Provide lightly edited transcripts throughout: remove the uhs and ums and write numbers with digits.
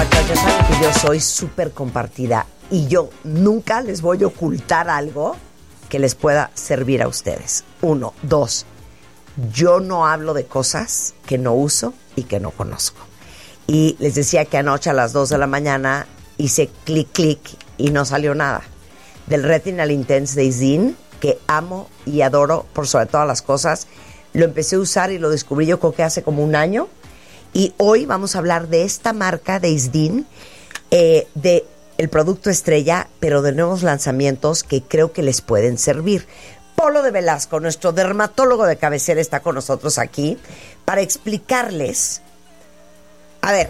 muchachos, ya saben que yo soy súper compartida y yo nunca les voy a ocultar algo que les pueda servir a ustedes. 1, 2, yo no hablo de cosas que no uso y que no conozco. Y les decía que anoche a las 2 de la mañana hice clic y no salió nada. Del Retinal Intense de Isdin, que amo y adoro por sobre todas las cosas. Lo empecé a usar y lo descubrí yo creo que hace como un año. Y hoy vamos a hablar de esta marca de Isdin, de el producto estrella, pero de nuevos lanzamientos que creo que les pueden servir. Polo de Velasco, nuestro dermatólogo de cabecera, está con nosotros aquí para explicarles. A ver,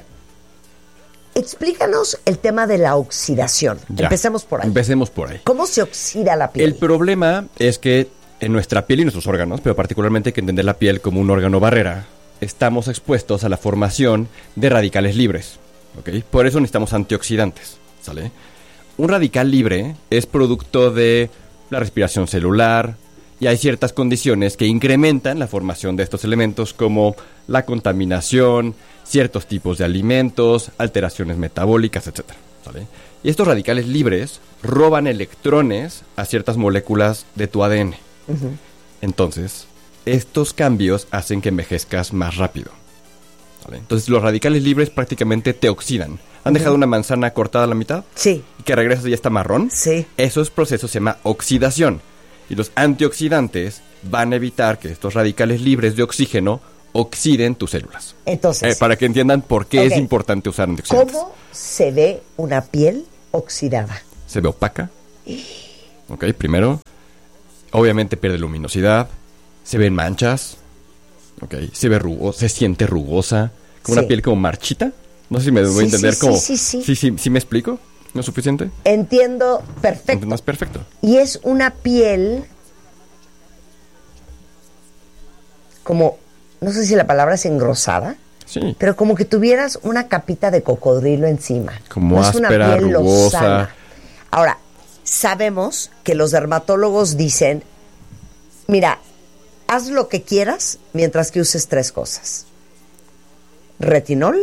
explícanos el tema de la oxidación. Ya, empecemos por ahí. Empecemos por ahí. ¿Cómo se oxida la piel? El problema es que en nuestra piel y nuestros órganos, pero particularmente hay que entender la piel como un órgano barrera, estamos expuestos a la formación de radicales libres, ¿ok? Por eso necesitamos antioxidantes, ¿sale? Un radical libre es producto de la respiración celular y hay ciertas condiciones que incrementan la formación de estos elementos como la contaminación, ciertos tipos de alimentos, alteraciones metabólicas, etc., ¿sale? Y estos radicales libres roban electrones a ciertas moléculas de tu ADN. Uh-huh. Entonces, estos cambios hacen que envejezcas más rápido, ¿vale? Entonces, los radicales libres prácticamente te oxidan. ¿Han dejado una manzana cortada a la mitad? Sí. ¿Y que regresas y ya está marrón? Sí. Esos procesos se llama oxidación. Y los antioxidantes van a evitar que estos radicales libres de oxígeno oxiden tus células. Entonces, para que entiendan por qué es importante usar antioxidantes. ¿Cómo se ve una piel oxidada? Se ve opaca. Ok, primero. Obviamente pierde luminosidad. Se ven manchas. Ok, se ve rugosa, se siente rugosa. Como una piel como marchita. No sé si me debo entender como... Sí, ¿me explico? ¿No es suficiente? Entiendo perfecto. ¿Entiendes? Perfecto. Y es una piel como, no sé si la palabra es engrosada. Sí. Pero como que tuvieras una capita de cocodrilo encima. Como no áspera, es una piel rugosa. lozana. Ahora, sabemos que los dermatólogos dicen, mira, haz lo que quieras mientras que uses 3 cosas. Retinol,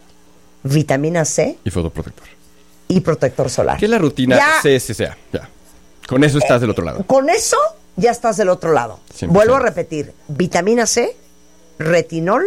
vitamina C y fotoprotector. Y protector solar. ¿Qué es la rutina CSCA? Ya. Con eso estás del otro lado. Con eso ya estás del otro lado. 100%. Vuelvo a repetir, vitamina C, retinol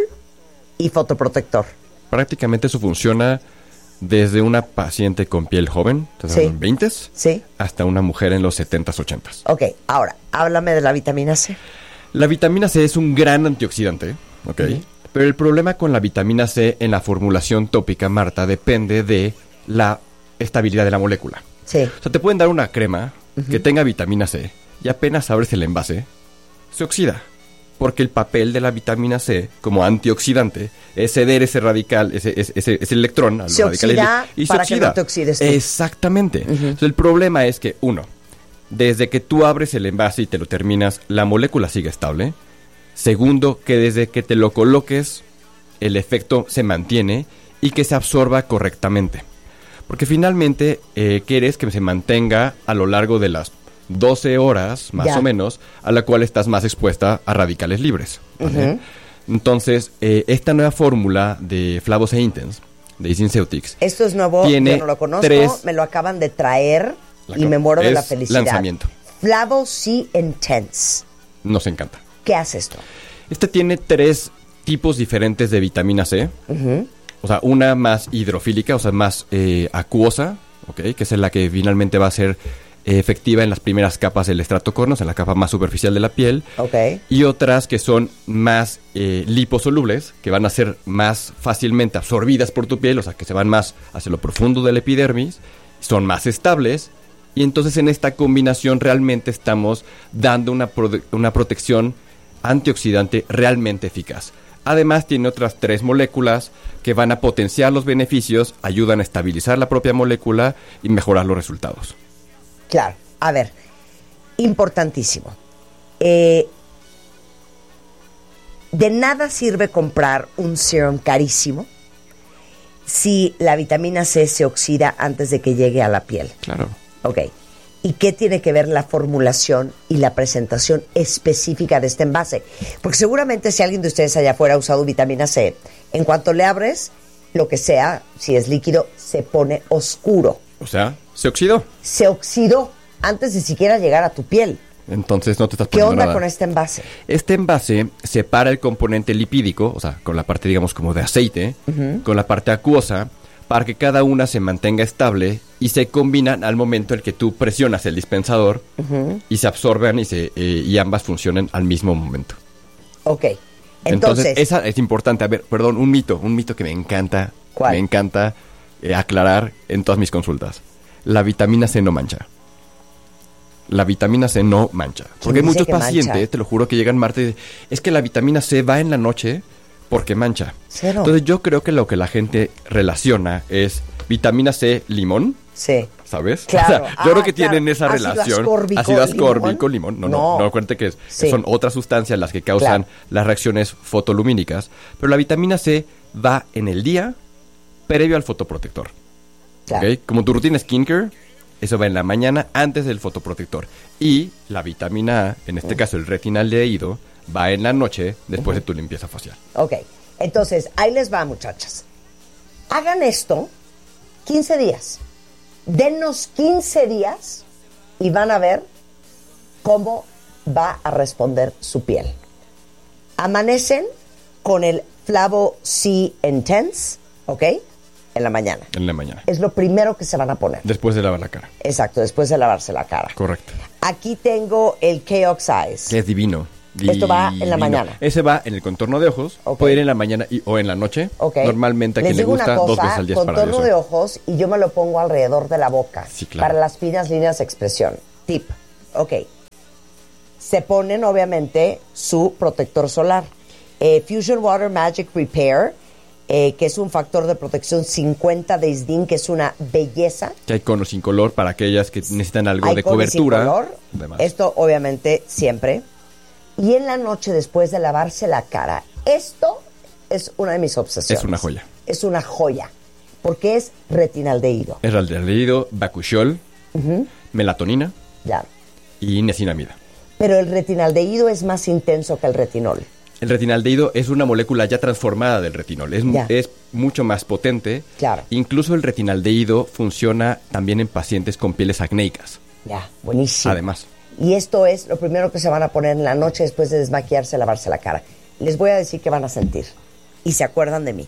y fotoprotector. Prácticamente eso funciona desde una paciente con piel joven, en 20s, hasta una mujer en los 70s, 80s. Ok, ahora, háblame de la vitamina C. La vitamina C es un gran antioxidante, ¿ok? Uh-huh. Pero el problema con la vitamina C en la formulación tópica, Marta, depende de la estabilidad de la molécula. Sí. O sea, te pueden dar una crema que tenga vitamina C y apenas abres el envase, se oxida. Porque el papel de la vitamina C como antioxidante es ceder ese radical, ese electrón a los radicales y para se oxida. Que no te oxides tú. Exactamente. Uh-huh. Entonces, el problema es que, uno, desde que tú abres el envase y te lo terminas, la molécula sigue estable. Segundo, que desde que te lo coloques, el efecto se mantiene y que se absorba correctamente. Porque finalmente quieres que se mantenga a lo largo de las 12 horas, más o menos, a la cual estás más expuesta a radicales libres, ¿vale? Uh-huh. Entonces, esta nueva fórmula de Flavos e Intense, de SkinCeuticals... Esto es nuevo, yo no lo conozco, me lo acaban de traer y me muero de la felicidad. Lanzamiento. Flavos C Intense. Nos encanta. ¿Qué hace esto? Este tiene 3 tipos diferentes de vitamina C. Uh-huh. O sea, una más hidrofílica, o sea, más acuosa, ¿ok? Que es la que finalmente va a ser efectiva en las primeras capas del estrato corneoso, en la capa más superficial de la piel. Okay. Y otras que son más liposolubles, que van a ser más fácilmente absorbidas por tu piel, o sea, que se van más hacia lo profundo del epidermis, son más estables. Y entonces en esta combinación realmente estamos dando una protección antioxidante realmente eficaz. Además tiene otras 3 moléculas que van a potenciar los beneficios, ayudan a estabilizar la propia molécula y mejorar los resultados. Claro, a ver, importantísimo. De nada sirve comprar un serum carísimo si la vitamina C se oxida antes de que llegue a la piel. Claro. Ok. ¿Y qué tiene que ver la formulación y la presentación específica de este envase? Porque seguramente si alguien de ustedes allá afuera ha usado vitamina C, en cuanto le abres, lo que sea, si es líquido, se pone oscuro. O sea, se oxidó. Se oxidó antes de siquiera llegar a tu piel. Entonces no te estás ¿Qué poniendo onda nada. con este envase? Este envase separa el componente lipídico, o sea, con la parte, digamos, como de aceite, con la parte acuosa, para que cada una se mantenga estable y se combinan al momento en que tú presionas el dispensador y se absorban y ambas funcionen al mismo momento. Ok. Entonces, esa es importante. A ver, perdón, un mito que me encanta. ¿Cuál? Me encanta aclarar en todas mis consultas. La vitamina C no mancha. La vitamina C no mancha. Porque hay dice muchos que pacientes, mancha? te lo juro, que llegan martes y dicen, es que la vitamina C va en la noche porque mancha. Cero. Entonces yo creo que lo que la gente relaciona es vitamina C, limón, Sí. ¿sabes? Claro. O sea, yo creo que tienen esa Ácido relación. ascórbico, Ácido ascórbico, limón. limón. No, acuérdate que Sí. son otras sustancias las que causan las reacciones fotolumínicas. Pero la vitamina C va en el día previo al fotoprotector. Claro. ¿Ok? Como tu rutina skincare, eso va en la mañana antes del fotoprotector. Y la vitamina A, en este caso el retinaldehído, va en la noche después de tu limpieza facial. Ok. Entonces, ahí les va, muchachas. Hagan esto 15 días. Denos 15 días y van a ver cómo va a responder su piel. Amanecen con el Flavo C Intense, ¿ok? En la mañana. En la mañana. Es lo primero que se van a poner. Después de lavar la cara. Exacto, después de lavarse la cara. Correcto. Aquí tengo el K-Oxize. Que es divino. Esto va en la mañana. Ese va en el contorno de ojos. Ok. Puede ir en la mañana o en la noche. Ok. Normalmente a Les quien le digo gusta una cosa, 2 veces al día es contorno maravilloso. de ojos y yo me lo pongo alrededor de la boca. Sí, claro. Para las finas líneas de expresión. Tip. Ok. Se ponen, obviamente, su protector solar. Fusion Water Magic Repair, que es un factor de protección 50 de ISDIN, que es una belleza. Que hay con o sin color para aquellas que necesitan algo Hay de con y sin cobertura. color. Demás. Esto, obviamente, siempre. Y en la noche, después de lavarse la cara, esto es una de mis obsesiones. Es una joya. Es una joya. Porque es retinaldehído. Es aldehído, bakuchiol, melatonina Ya. y niacinamida. Pero el retinaldehído es más intenso que el retinol. El retinaldehído es una molécula ya transformada del retinol. Ya. Es mucho más potente. Claro. Incluso el retinaldehído funciona también en pacientes con pieles acnéicas. Ya, buenísimo. Además. Y esto es lo primero que se van a poner en la noche después de desmaquillarse, lavarse la cara. Les voy a decir qué van a sentir. Y se acuerdan de mí.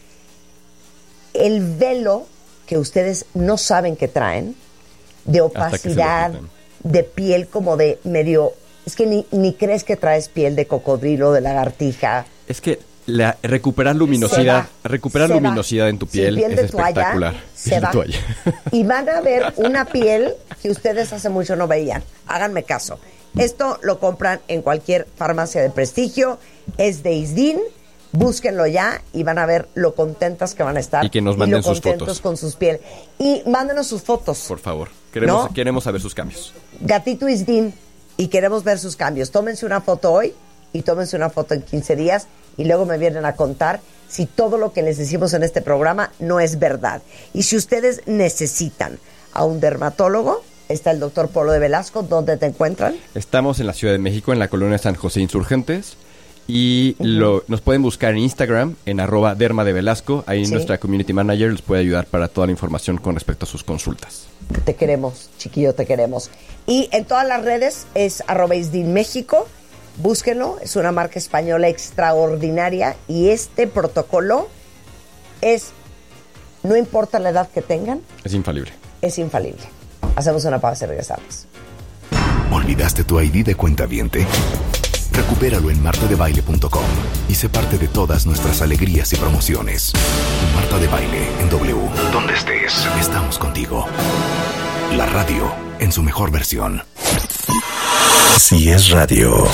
El velo que ustedes no saben que traen, de Hasta que se lo opacidad, quitan. de piel como de medio... Es que ni crees que traes piel de cocodrilo, de lagartija. Es que recuperar luminosidad, Se va. luminosidad en tu Sin piel, piel es de toalla, espectacular. se Piel de va. toalla. Y van a ver una piel que ustedes hace mucho no veían. Háganme caso. Esto lo compran en cualquier farmacia de prestigio. Es de ISDIN. Búsquenlo ya y van a ver lo contentas que van a estar. Y que nos manden lo sus contentos fotos. con sus piel. Y mándenos sus fotos. Por favor. ¿No? Queremos saber sus cambios. Gatito ISDIN. Y queremos ver sus cambios. Tómense una foto hoy y tómense una foto en 15 días y luego me vienen a contar si todo lo que les decimos en este programa no es verdad. Y si ustedes necesitan a un dermatólogo, está el doctor Polo de Velasco. ¿Dónde te encuentran? Estamos en la Ciudad de México, en la colonia San José Insurgentes. Y nos pueden buscar en Instagram, en @dermadevelasco. Ahí Sí. nuestra community manager les puede ayudar para toda la información con respecto a sus consultas. Te queremos, chiquillo, te queremos. Y en todas las redes es @ISDIN México. Búsquenlo, es una marca española extraordinaria y este protocolo es, no importa la edad que tengan, Es infalible. es infalible. Hacemos una pausa y regresamos. ¿Olvidaste tu ID de cuentaviente? Recupéralo en martadebaile.com y sé parte de todas nuestras alegrías y promociones. Marta de Baile en W. Donde estés, estamos contigo. La radio en su mejor versión. Si es radio,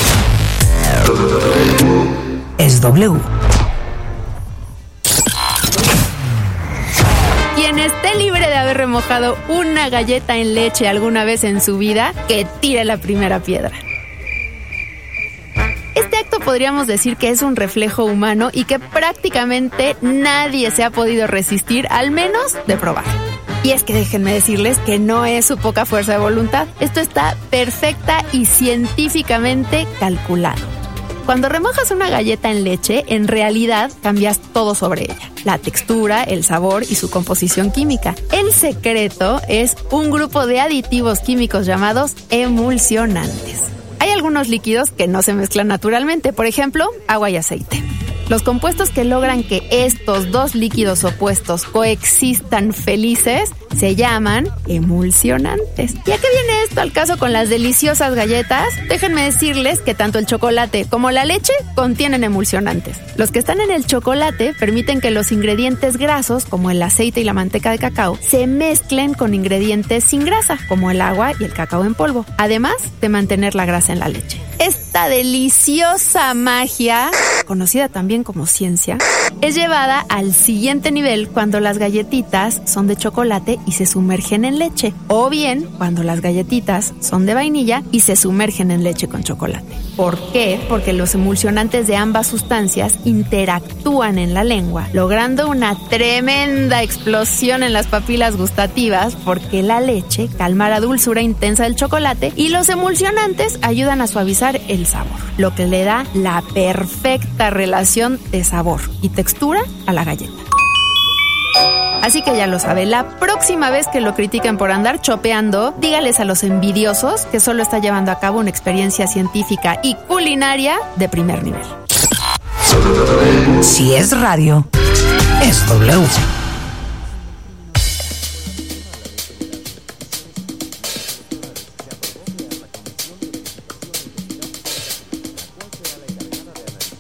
Es W. Quien esté libre de haber remojado una galleta en leche alguna vez en su vida, que tire la primera piedra. Este acto podríamos decir que es un reflejo humano y que prácticamente nadie se ha podido resistir, al menos de probar. Y es que déjenme decirles que no es su poca fuerza de voluntad. Esto está perfecta y científicamente calculado. Cuando remojas una galleta en leche, en realidad cambias todo sobre ella: la textura, el sabor y su composición química. El secreto es un grupo de aditivos químicos llamados emulsionantes. Hay algunos líquidos que no se mezclan naturalmente, por ejemplo, agua y aceite. Los compuestos que logran que estos dos líquidos opuestos coexistan felices se llaman emulsionantes. ¿Y a qué viene esto al caso con las deliciosas galletas? Déjenme decirles que tanto el chocolate como la leche contienen emulsionantes. Los que están en el chocolate permiten que los ingredientes grasos, como el aceite y la manteca de cacao, se mezclen con ingredientes sin grasa, como el agua y el cacao en polvo, además de mantener la grasa en la leche. Esta deliciosa magia, conocida también como ciencia, es llevada al siguiente nivel cuando las galletitas son de chocolate y se sumergen en leche, o bien cuando las galletitas son de vainilla y se sumergen en leche con chocolate. ¿Por qué? Porque los emulsionantes de ambas sustancias interactúan en la lengua, logrando una tremenda explosión en las papilas gustativas, porque la leche calma la dulzura intensa del chocolate y los emulsionantes ayudan a suavizar el sabor, lo que le da la perfecta relación de sabor y textura a la galleta. Así que ya lo sabe, la próxima vez que lo critiquen por andar chopeando, dígales a los envidiosos que solo está llevando a cabo una experiencia científica y culinaria de primer nivel. Si es radio, es W.